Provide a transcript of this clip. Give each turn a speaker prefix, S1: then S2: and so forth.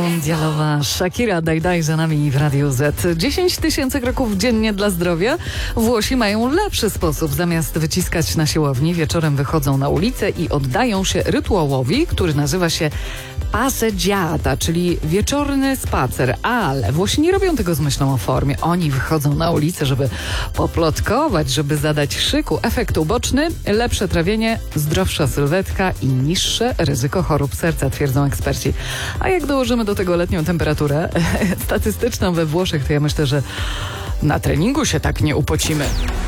S1: mundialowa Shakira Daj za nami w Radiu Z. 10 000 kroków dziennie dla zdrowia. Włosi mają lepszy sposób. Zamiast wyciskać na siłowni, wieczorem wychodzą na ulicę i oddają się rytuałowi, który nazywa się passeggiata, czyli wieczorny spacer. Ale Włosi nie robią tego z myślą o formie. Oni wychodzą na ulicę, żeby poplotkować, żeby zadać szyku. Efekt uboczny, lepsze trawienie, zdrowsza sylwetka i niższe ryzyko chorób serca, twierdzą eksperci. A jak dołożymy do tego letnią temperaturę statystyczną we Włoszech, to ja myślę, że na treningu się tak nie upocimy.